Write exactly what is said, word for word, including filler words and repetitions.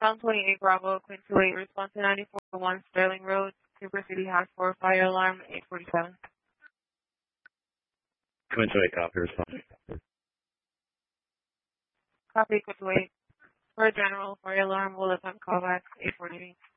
Pound twenty-eight Bravo, Queen two eight, response to ninety-four one Sterling Road, Cooper City House four, fire alarm eight forty-seven. Queen two eight, copy, response. Copy, Queen two eight. For a general fire alarm, will attempt callback eight forty-eight.